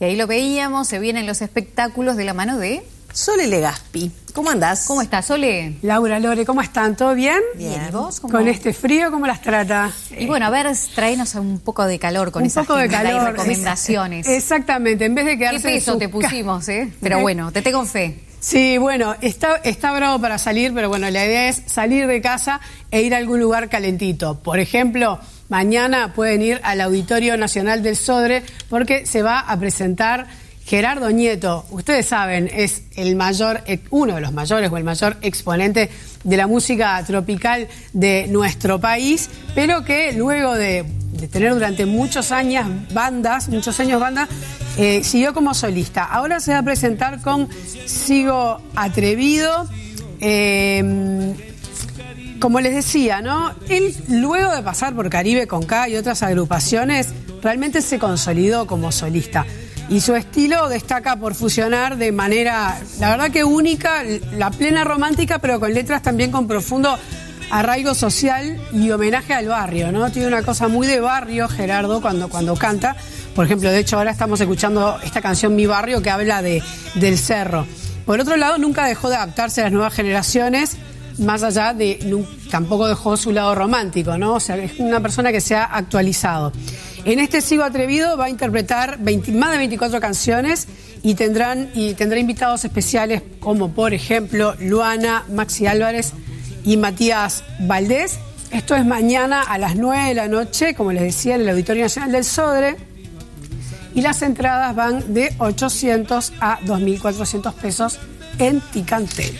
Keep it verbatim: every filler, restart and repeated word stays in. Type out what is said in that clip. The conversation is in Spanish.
Y ahí lo veíamos, se vienen los espectáculos de la mano de Sole Legaspi. ¿Cómo andás? ¿Cómo estás, Sole? Laura, Lore, ¿cómo están? ¿Todo bien? Bien. ¿Y vos? ¿Cómo? Con este frío, ¿cómo las trata? Y bueno, a ver, traenos un poco de calor con un esa poco de agenda calor. y recomendaciones. Es, exactamente, en vez de Qué quedarse en peso su te ca- pusimos, ¿eh? Pero bueno, te tengo fe. Sí, bueno, está, está bravo para salir, pero bueno, la idea es salir de casa e ir a algún lugar calentito. Por ejemplo, mañana pueden ir al Auditorio Nacional del Sodre porque se va a presentar Gerardo Nieto. Ustedes saben, es el mayor, uno de los mayores o el mayor exponente de la música tropical de nuestro país, pero que luego de, de tener durante muchos años bandas, muchos años bandas, eh, siguió como solista. Ahora se va a presentar con Sigo Atrevido. Eh, Como les decía, ¿no? Él, luego de pasar por Caribe con K y otras agrupaciones, realmente se consolidó como solista. Y su estilo destaca por fusionar de manera, la verdad que única, la plena romántica, pero con letras también con profundo arraigo social y homenaje al barrio, ¿no? Tiene una cosa muy de barrio, Gerardo, cuando, cuando canta. Por ejemplo, de hecho, ahora estamos escuchando esta canción Mi Barrio, que habla de, del cerro. Por otro lado, nunca dejó de adaptarse a las nuevas generaciones, más allá de, no, tampoco dejó su lado romántico, ¿no? O sea, es una persona que se ha actualizado. En este Sigo Atrevido va a interpretar veinte, más de veinticuatro canciones y, tendrán, y tendrá invitados especiales como, por ejemplo, Luana, Maxi Álvarez y Matías Valdés. Esto es mañana a las nueve de la noche, como les decía, en el Auditorio Nacional del Sodre. Y las entradas van de ochocientos a dos mil cuatrocientos pesos en Ticantel.